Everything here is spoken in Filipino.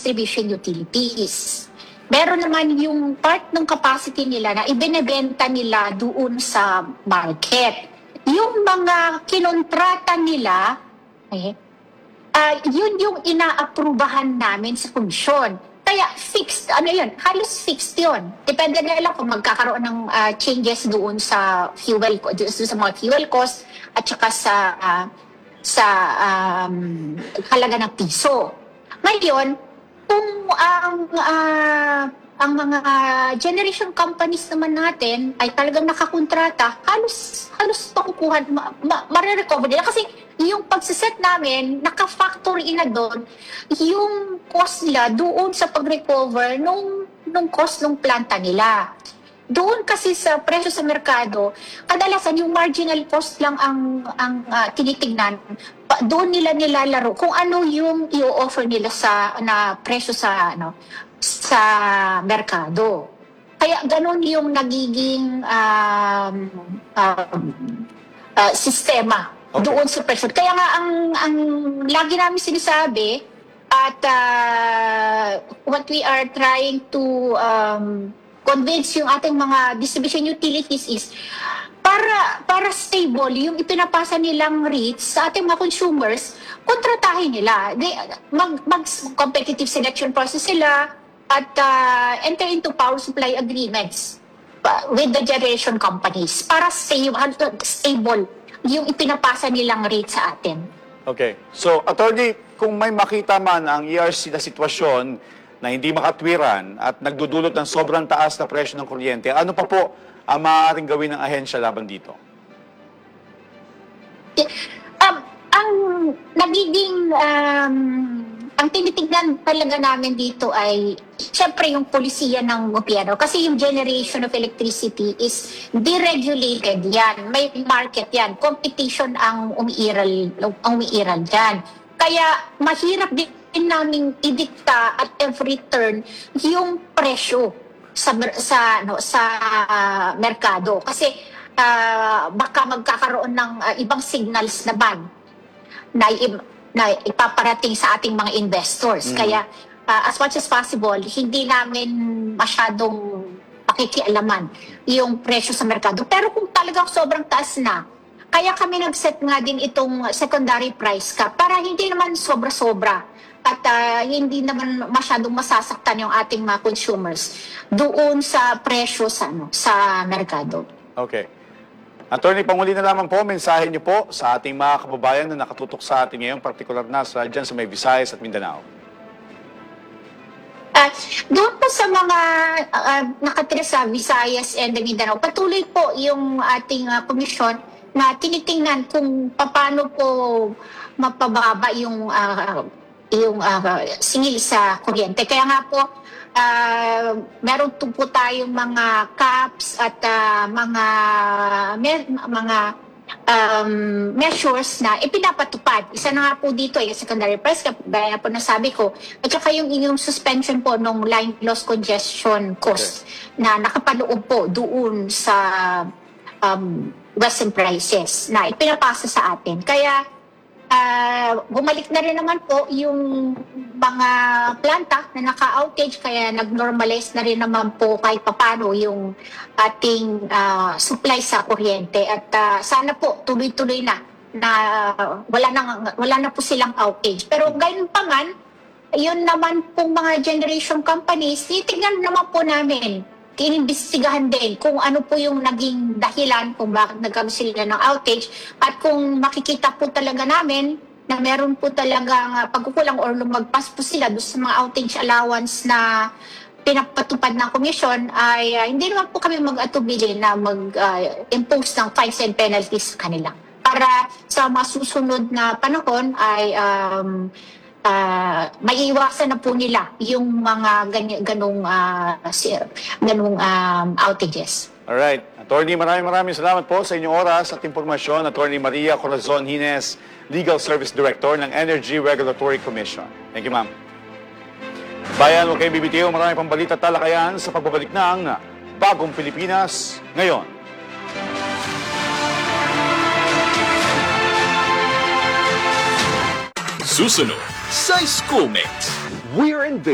distribution utilities. Meron naman yung part ng capacity nila na ibinebenta nila doon sa market. Yung mga kinontrata nila, yun yung inaaprubahan namin sa komisyon. Kaya fixed, halos fixed yun. Depende na lang kung magkakaroon ng changes doon sa fuel, doon sa mga fuel cost at saka sa halaga ng piso. Ngayon, kung ang mga generation companies naman natin ay talagang nakakontrata, halos makukuha, marirecover nila. Kasi yung pagsiset namin, naka-factor in na doon yung cost nila doon sa pag-recover nung cost ng planta nila. Doon kasi sa presyo sa merkado, kadalasan yung marginal cost lang ang tinitingnan. Doon nila nilalaro kung ano yung i-offer nila na presyo sa merkado. Kaya ganun yung nagiging sistema doon sa presyo. Kaya nga ang lagi namin sinasabi at what we are trying to convince yung ating mga distribution utilities is para stable yung ipinapasa nilang rates sa ating mga consumers, kontratahin nila. Mag-competitive selection process sila at enter into power supply agreements with the generation companies para stable yung ipinapasa nilang rates sa atin. Okay. So, attorney, kung may makita man ang ERC na sitwasyon na hindi makatwiran at nagdudulot ng sobrang taas na presyo ng kuryente, ano pa po ang maaaring gawin ng ahensya laban dito? Ang tinitignan talaga namin dito ay siyempre yung polisiya ng gobyerno. Kasi yung generation of electricity is deregulated yan. May market yan. Competition ang umiiral dyan. Kaya mahirap din namin idikta at every turn yung presyo sa merkado kasi baka magkakaroon ng ibang signals naman na ipaparating sa ating mga investors. Kaya as much as possible, hindi namin masyadong pakikialaman yung presyo sa merkado. Pero kung talagang sobrang taas na, kaya kami nag-set nga din itong secondary price cap para hindi naman sobra-sobra at hindi naman masyadong masasaktan yung ating mga consumers doon sa presyo sa merkado. Okay. Attorney, panguli na lamang po, mensahe niyo po sa ating mga kababayan na nakatutok sa atin ngayon, partikular na dyan sa may Visayas at Mindanao. Doon po sa mga nakatira sa Visayas and Mindanao, patuloy po yung ating komisyon na tinitingnan kung paano po mapababa yung singil sa kuryente. Kaya nga po, meron po tayong mga caps at mga measures na ipinapatupad. Isa na nga po dito yung secondary price cap, gaya po nasabi ko, at saka yung suspension po ng line loss congestion cost na nakapaloob po doon sa Western prices na ipinapasa sa atin. Kaya bumalik na rin naman po yung mga planta na naka-outage, kaya nag-normalize na rin naman po kahit papano yung ating supply sa kuryente at sana po tuloy-tuloy na wala na po silang outage. Pero gayon pa man, yun naman pong mga generation companies, titignan naman po namin, inimbestigahan din kung ano po yung naging dahilan kung bakit nagkaroon sila ng outage at kung makikita po talaga namin na meron po talagang pagkukulang or lumagpas po sila doon sa mga outage allowance na pinapatupad ng komisyon ay hindi naman po kami mag-atubili na mag-impose ng fines and penalties sa kanila para sa masusunod na panahon ay maiiwasan na po nila yung mga ganong outages. Alright. Attorney, maraming salamat po sa inyong oras at impormasyon. Attorney Maria Corazon Hines, Legal Service Director ng Energy Regulatory Commission. Thank you, ma'am. Bayan, huwag kayong bibitiw. Maraming pambalita at talakayan sa pagbabalik ng Bagong Pilipinas ngayon. Susunod sa Schoolmates. We're in